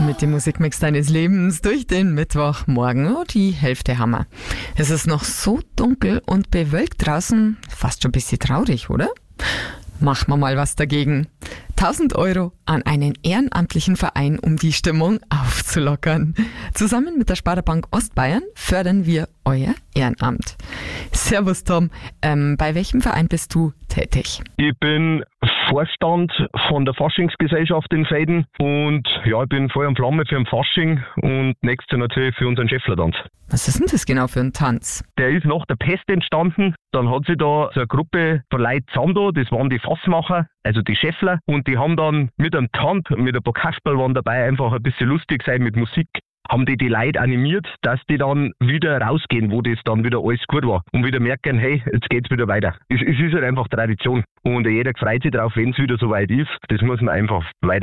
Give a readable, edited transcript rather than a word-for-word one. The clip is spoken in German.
Mit dem Musikmix deines Lebens durch den Mittwochmorgen. Oh, die Hälfte haben wir. Es ist noch so dunkel und bewölkt draußen. Fast schon ein bisschen traurig, oder? Machen wir mal was dagegen. 1.000 € an einen ehrenamtlichen Verein, um die Stimmung aufzulockern. Zusammen mit der Sparda-Bank Ostbayern fördern wir euer Ehrenamt. Servus Tom, bei welchem Verein bist du tätig? Ich bin Vorstand von der Faschingsgesellschaft in Veiden und ja, ich bin voll am Flamme für den Fasching und nächstes Jahr natürlich für unseren Schäfflertanz. Was ist denn das genau für ein Tanz? Der ist nach der Pest entstanden. Dann hat sich da so eine Gruppe von Leuten zusammen, das waren die Fassmacher, also die Schäffler, und die haben dann mit einem Tanz, mit ein paar Kasperl waren dabei, einfach ein bisschen lustig sein mit Musik, haben die Leute animiert, dass die dann wieder rausgehen, wo das dann wieder alles gut war und wieder merken, hey, jetzt geht's wieder weiter. Es ist halt einfach Tradition und jeder freut sich drauf, wenn es wieder soweit ist. Das muss man einfach weiter